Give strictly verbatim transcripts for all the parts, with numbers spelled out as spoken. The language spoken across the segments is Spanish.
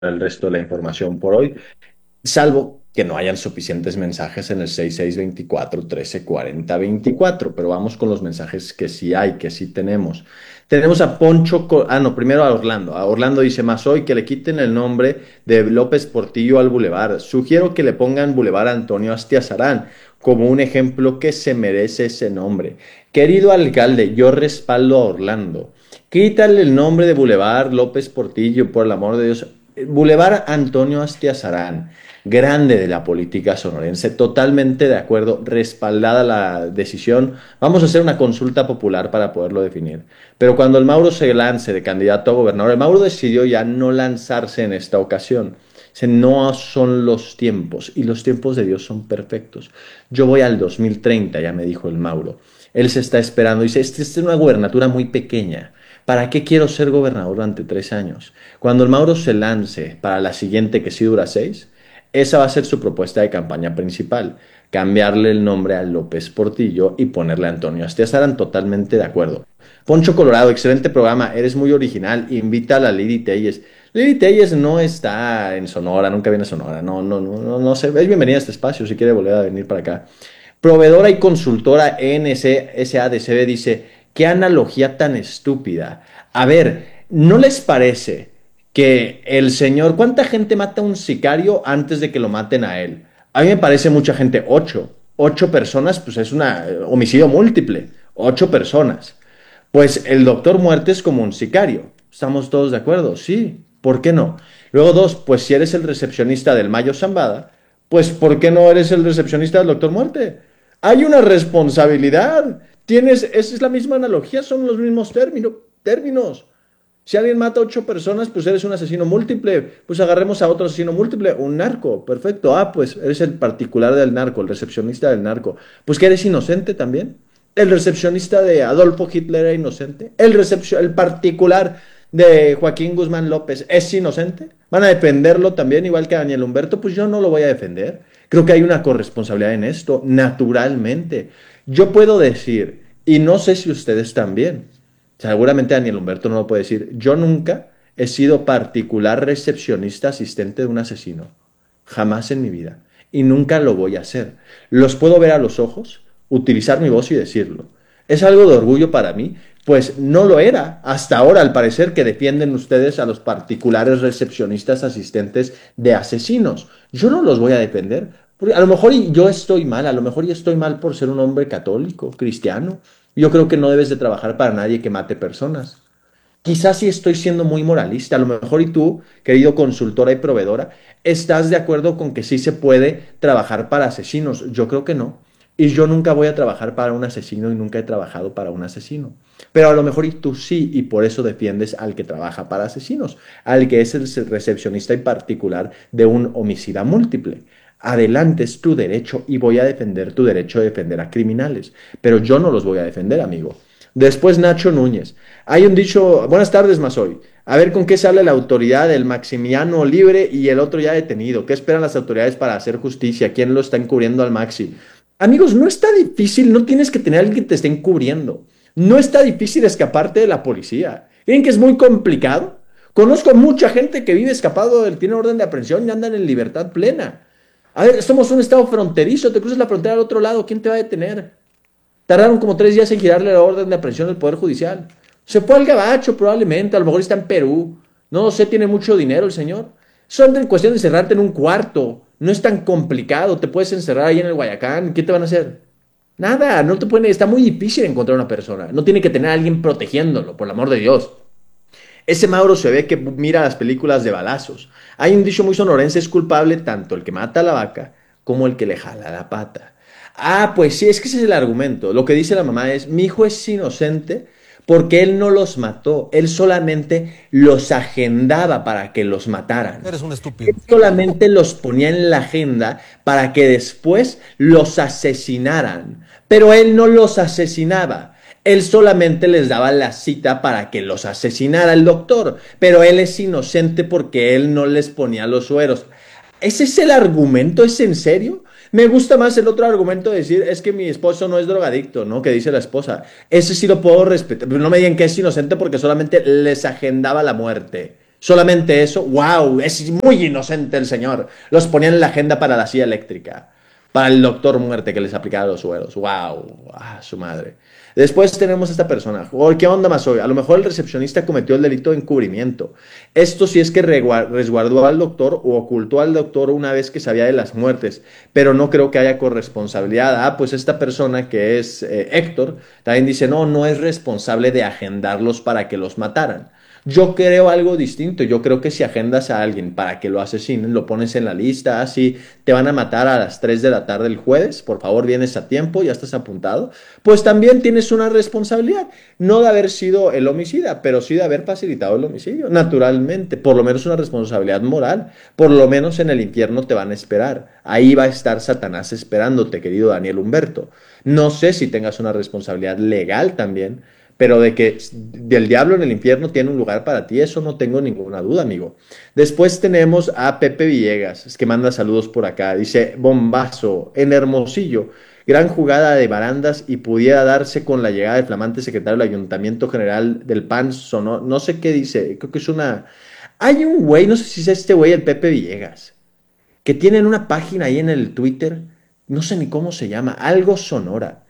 el resto de la información por hoy, salvo que no hayan suficientes mensajes en el seis seis veinticuatro trece cuarenta veinticuatro, pero vamos con los mensajes que sí hay, que sí tenemos. Tenemos a Poncho, Co- ah, no, primero a Orlando. A Orlando dice más hoy que le quiten el nombre de López Portillo al bulevar. Sugiero que le pongan Boulevard Antonio Astiazarán como un ejemplo que se merece ese nombre. Querido alcalde, yo respaldo a Orlando. Quítale el nombre de Boulevard López Portillo, por el amor de Dios. Boulevard Antonio Astiazarán, grande de la política sonorense, totalmente de acuerdo, respaldada la decisión. Vamos a hacer una consulta popular para poderlo definir. Pero cuando el Mauro se lance de candidato a gobernador, el Mauro decidió ya no lanzarse en esta ocasión. Dice, no son los tiempos, y los tiempos de Dios son perfectos. Yo voy al dos mil treinta, ya me dijo el Mauro. Él se está esperando, dice, esta es una gubernatura muy pequeña. ¿Para qué quiero ser gobernador durante tres años? Cuando el Mauro se lance para la siguiente, que sí dura seis, esa va a ser su propuesta de campaña principal. Cambiarle el nombre a López Portillo y ponerle a Antonio Astiazarán, totalmente de acuerdo. Poncho Colorado, excelente programa, eres muy original, invita a la Lili Telles. Lili Telles no está en Sonora, nunca viene a Sonora, no, no, no, no, no sé, es bienvenida a este espacio si quiere volver a venir para acá. Proveedora y consultora N S A D C B dice, qué analogía tan estúpida. A ver, ¿no les parece que el señor, cuánta gente mata a un sicario antes de que lo maten a él? A mí me parece mucha gente, ocho. Ocho personas, pues es un homicidio múltiple. Ocho personas. Pues el doctor Muerte es como un sicario. ¿Estamos todos de acuerdo? Sí. ¿Por qué no? Luego dos, pues si eres el recepcionista del Mayo Zambada, pues ¿por qué no eres el recepcionista del doctor Muerte? Hay una responsabilidad. Tienes, esa es la misma analogía, son los mismos término, términos. Si alguien mata a ocho personas, pues eres un asesino múltiple. Pues agarremos a otro asesino múltiple, un narco. Perfecto. Ah, pues eres el particular del narco, el recepcionista del narco. Pues que eres inocente también. El recepcionista de Adolfo Hitler era inocente. El, recepcio- el particular de Joaquín Guzmán López es inocente. Van a defenderlo también, igual que a Daniel Humberto. Pues yo no lo voy a defender. Creo que hay una corresponsabilidad en esto, naturalmente. Yo puedo decir, y no sé si ustedes también, seguramente Daniel Humberto no lo puede decir, yo nunca he sido particular recepcionista asistente de un asesino. Jamás en mi vida. Y nunca lo voy a hacer. Los puedo ver a los ojos, utilizar mi voz y decirlo. Es algo de orgullo para mí, pues no lo era hasta ahora, al parecer, que defienden ustedes a los particulares recepcionistas asistentes de asesinos. Yo no los voy a defender. Porque a lo mejor yo estoy mal, a lo mejor yo estoy mal por ser un hombre católico, cristiano. Yo creo que no debes de trabajar para nadie que mate personas. Quizás sí estoy siendo muy moralista, a lo mejor y tú, querido consultora y proveedora, estás de acuerdo con que sí se puede trabajar para asesinos. Yo creo que no. Y yo nunca voy a trabajar para un asesino y nunca he trabajado para un asesino. Pero a lo mejor y tú sí, y por eso defiendes al que trabaja para asesinos, al que es el recepcionista en particular de un homicida múltiple. Adelante, es tu derecho y voy a defender tu derecho de defender a criminales. Pero yo no los voy a defender, amigo. Después Nacho Núñez. Hay un dicho, buenas tardes, Mazoy. A ver con qué sale la autoridad, el Maximiano libre y el otro ya detenido. ¿Qué esperan las autoridades para hacer justicia? ¿Quién lo está encubriendo al Maxi? Amigos, no está difícil, no tienes que tener a alguien que te esté encubriendo. No está difícil escaparte de la policía. ¿Creen que es muy complicado? Conozco mucha gente que vive escapado, tiene orden de aprehensión y andan en libertad plena. A ver, somos un estado fronterizo, te cruzas la frontera al otro lado, ¿quién te va a detener? Tardaron como tres días en girarle la orden de aprehensión del Poder Judicial. Se fue al gabacho probablemente, a lo mejor está en Perú. No sé, tiene mucho dinero el señor. Son de cuestión de encerrarte en un cuarto. No es tan complicado. Te puedes encerrar ahí en el Guayacán. ¿Qué te van a hacer? Nada, no te pueden. Está muy difícil encontrar una persona. No tiene que tener a alguien protegiéndolo, por el amor de Dios. Ese Mauro se ve que mira las películas de balazos. Hay un dicho muy sonorense, es culpable tanto el que mata a la vaca como el que le jala la pata. Ah, pues sí, es que ese es el argumento. Lo que dice la mamá es, mi hijo es inocente porque él no los mató, él solamente los agendaba para que los mataran. Eres un Él estúpido. solamente los ponía en la agenda para que después los asesinaran, pero él no los asesinaba. Él solamente les daba la cita para que los asesinara el doctor, pero él es inocente porque él no les ponía los sueros. ¿Ese es el argumento? ¿Es en serio? Me gusta más el otro argumento de decir, es que mi esposo no es drogadicto, ¿no? Que dice la esposa. Ese sí lo puedo respetar. Pero no me digan que es inocente porque solamente les agendaba la muerte. Solamente eso, wow, es muy inocente el señor. Los ponían en la agenda para la silla eléctrica, para el doctor muerte que les aplicaba los sueros. Wow, ah, su madre. Después tenemos a esta persona. Oh, ¿qué onda más hoy? A lo mejor el recepcionista cometió el delito de encubrimiento. Esto sí es que resguardó al doctor o ocultó al doctor una vez que sabía de las muertes, pero no creo que haya corresponsabilidad. Ah, pues esta persona que es eh, Héctor también dice, no, no es responsable de agendarlos para que los mataran. Yo creo algo distinto. Yo creo que si agendas a alguien para que lo asesinen, lo pones en la lista, así te van a matar a las tres de la tarde el jueves, por favor vienes a tiempo, ya estás apuntado, pues también tienes una responsabilidad, no de haber sido el homicida, pero sí de haber facilitado el homicidio, naturalmente, por lo menos una responsabilidad moral, por lo menos en el infierno te van a esperar, ahí va a estar Satanás esperándote, querido Daniel Humberto. No sé si tengas una responsabilidad legal también, pero de que del diablo en el infierno tiene un lugar para ti, eso no tengo ninguna duda, amigo. Después tenemos a Pepe Villegas, es que manda saludos por acá. Dice, bombazo, en Hermosillo, gran jugada de barandas y pudiera darse con la llegada del flamante secretario del Ayuntamiento General del P A N, sonó, no sé qué dice, creo que es una... Hay un güey, no sé si es este güey, el Pepe Villegas, que tienen una página ahí en el Twitter, no sé ni cómo se llama, algo Sonora.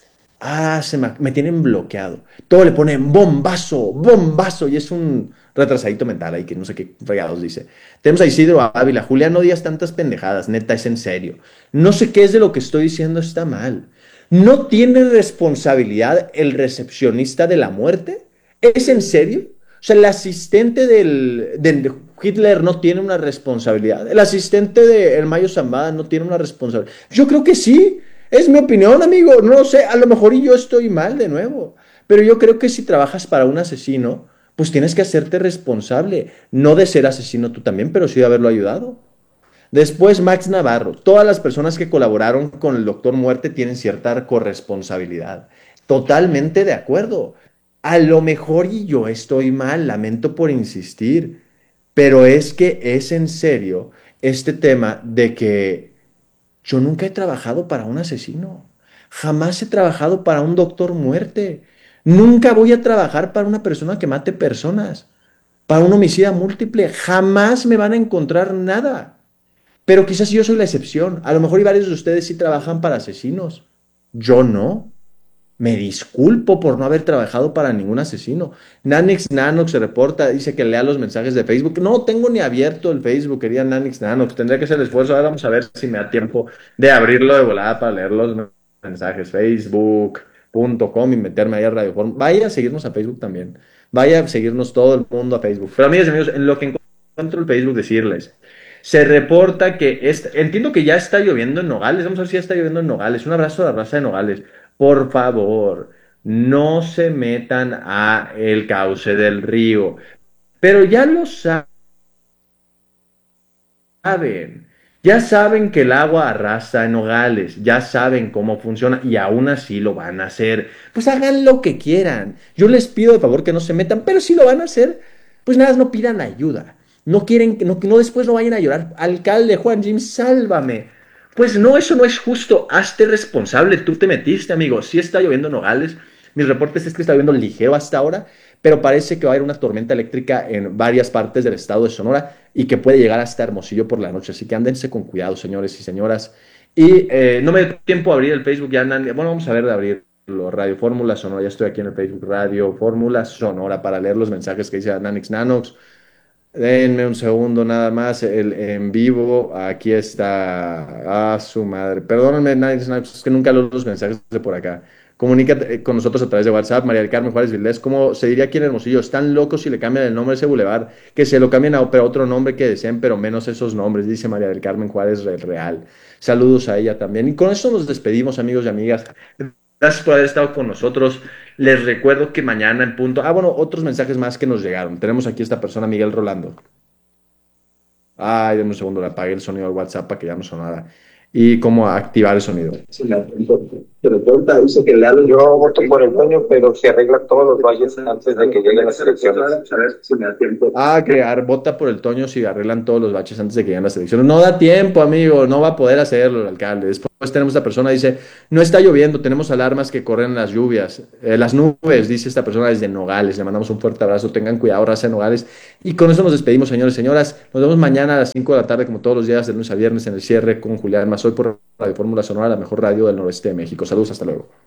Ah, se me, me tienen bloqueado. Todo le ponen bombazo, bombazo. Y es un retrasadito mental ahí que no sé qué fregados dice. Tenemos a Isidro Ávila. Julián, no digas tantas pendejadas. Neta, es en serio. No sé qué es de lo que estoy diciendo está mal. ¿No tiene responsabilidad el recepcionista de la muerte? ¿Es en serio? O sea, el asistente del, de Hitler no tiene una responsabilidad. El asistente de El Mayo Zambada no tiene una responsabilidad. Yo creo que sí. Es mi opinión, amigo. No lo sé. A lo mejor y yo estoy mal de nuevo. Pero yo creo que si trabajas para un asesino, pues tienes que hacerte responsable. No de ser asesino tú también, pero sí de haberlo ayudado. Después, Max Navarro. Todas las personas que colaboraron con el Doctor Muerte tienen cierta corresponsabilidad. Totalmente de acuerdo. A lo mejor y yo estoy mal, lamento por insistir, pero es que es en serio este tema de que yo nunca he trabajado para un asesino. Jamás he trabajado para un doctor muerte. Nunca voy a trabajar para una persona que mate personas, para un homicida múltiple. Jamás me van a encontrar nada. Pero quizás yo soy la excepción. A lo mejor y varios de ustedes sí trabajan para asesinos. Yo no. Me disculpo por no haber trabajado para ningún asesino. Nanix Nanox se reporta, dice que lea los mensajes de Facebook. No tengo ni abierto el Facebook, quería Nanix Nanox. Tendría que hacer el esfuerzo. Ahora vamos a ver si me da tiempo de abrirlo de volada para leer los mensajes. Facebook punto com y meterme ahí a Radio Fórmula. Vaya a seguirnos a Facebook también. Vaya a seguirnos todo el mundo a Facebook. Pero amigas y amigos, en lo que encuentro el Facebook, decirles. Se reporta que, es, entiendo que ya está lloviendo en Nogales. Vamos a ver si ya está lloviendo en Nogales. Un abrazo a la raza de Nogales. Por favor, no se metan a el cauce del río. Pero ya lo saben. Ya saben que el agua arrasa en Nogales. Ya saben cómo funciona y aún así lo van a hacer. Pues hagan lo que quieran. Yo les pido de favor que no se metan, pero si lo van a hacer, pues nada, no pidan ayuda. No quieren que no, no después no vayan a llorar. Alcalde Juan Jim, sálvame. Pues no, eso no es justo. Hazte responsable. Tú te metiste, amigo. Sí está lloviendo en Nogales. Mis reportes es que está lloviendo ligero hasta ahora, pero parece que va a haber una tormenta eléctrica en varias partes del estado de Sonora y que puede llegar hasta Hermosillo por la noche. Así que ándense con cuidado, señores y señoras. Y eh, no me dio tiempo a abrir el Facebook. Ya, bueno, vamos a ver de abrirlo. Radio Fórmula Sonora. Ya estoy aquí en el Facebook. Radio Fórmula Sonora para leer los mensajes que dice Nanix Nanox. Denme un segundo nada más, el en vivo, aquí está, a su madre, perdónenme, Nanix Nanox, es que nunca leo los mensajes de por acá. Comunícate con nosotros a través de WhatsApp, María del Carmen Juárez Vildés, como se diría aquí en Hermosillo, están locos si le cambian el nombre a ese bulevar, que se lo cambien a otro nombre que deseen, pero menos esos nombres, dice María del Carmen Juárez Real. Saludos a ella también. Y con eso nos despedimos, amigos y amigas. Gracias por haber estado con nosotros. Les recuerdo que mañana en punto... Ah, bueno, otros mensajes más que nos llegaron. Tenemos aquí esta persona, Miguel Rolando. Ay, denme un segundo, le apagué el sonido al WhatsApp para que ya no sonara. Y cómo activar el sonido. Sí, la reporta, dice que le hablo. Yo voto por el dueño, pero se arregla todos los valles antes de que lleguen las elecciones. A ver si me da tiempo. Ah, que vota por el Toño si arreglan todos los baches antes de que lleguen las elecciones. No da tiempo, amigo, no va a poder hacerlo el alcalde. Después tenemos esta persona, dice, no está lloviendo, tenemos alarmas que corren las lluvias, eh, las nubes, dice esta persona desde Nogales. Le mandamos un fuerte abrazo, tengan cuidado, raza de Nogales. Y con eso nos despedimos, señores y señoras. Nos vemos mañana a las cinco de la tarde, como todos los días, de lunes a viernes, en el cierre con Julián Mazoy por Radio Fórmula Sonora, la mejor radio del noroeste de México. Saludos, hasta luego.